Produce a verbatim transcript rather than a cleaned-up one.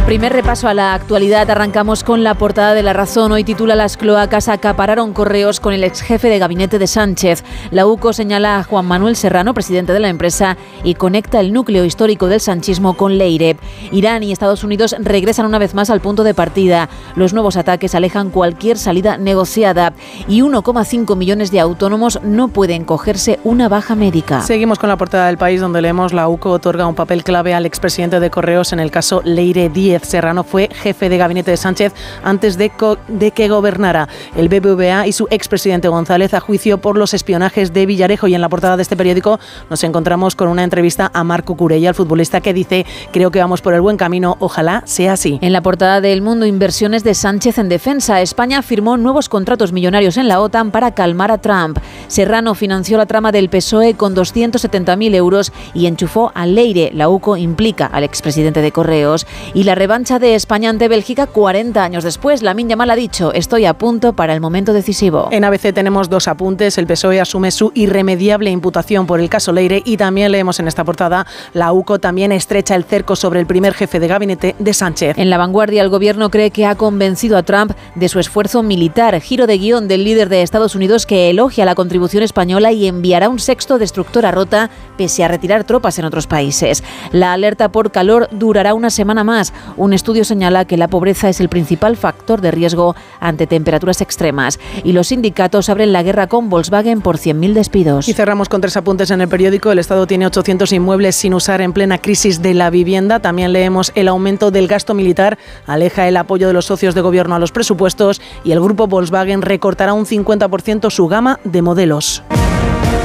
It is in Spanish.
Primer repaso a la actualidad. Arrancamos con la portada de La Razón. Hoy titula: Las cloacas acapararon Correos con el exjefe de gabinete de Sánchez. La U C O señala a Juan Manuel Serrano, presidente de la empresa, y conecta el núcleo histórico del sanchismo con Leire. Irán y Estados Unidos regresan una vez más al punto de partida. Los nuevos ataques alejan cualquier salida negociada. Y uno coma cinco millones de autónomos no pueden cogerse una baja médica. Seguimos con la portada del País, donde leemos: la U C O otorga un papel clave al expresidente de Correos en el caso Leire Díez. Serrano fue jefe de gabinete de Sánchez antes de, co- de que gobernara. El B B V A y su expresidente González a juicio por los espionajes de Villarejo. Y en la portada de este periódico nos encontramos con una entrevista a Marco Curella, el futbolista, que dice: creo que vamos por el buen camino, ojalá sea así. En la portada de El Mundo, inversiones de Sánchez en defensa. España firmó nuevos contratos millonarios en la OTAN para calmar a Trump. Serrano financió la trama del P S O E con doscientos setenta mil euros y enchufó a Leire. La U C O implica al expresidente de Correos. Y la revancha de España ante Bélgica cuarenta años después. Lamine Yamal ha dicho: estoy a punto para el momento decisivo. En A B C tenemos dos apuntes. El P S O E asume su irremediable imputación por el caso Leire, y también leemos en esta portada: la U C O también estrecha el cerco sobre el primer jefe de gabinete de Sánchez. En La Vanguardia, el gobierno cree que ha convencido a Trump de su esfuerzo militar. Giro de guión del líder de Estados Unidos, que elogia la contribución española y enviará un sexto destructor a Rota pese a retirar tropas en otros países. La alerta por calor durará una semana más. Un estudio señala que la pobreza es el principal factor de riesgo ante temperaturas extremas. Y los sindicatos abren la guerra con Volkswagen por cien mil despidos. Y cerramos con tres apuntes en el periódico. El Estado tiene ochocientos inmuebles sin usar en plena crisis de la vivienda. También leemos: el aumento del gasto militar aleja el apoyo de los socios de gobierno a los presupuestos, y el grupo Volkswagen recortará un cincuenta por ciento su gama de modelos.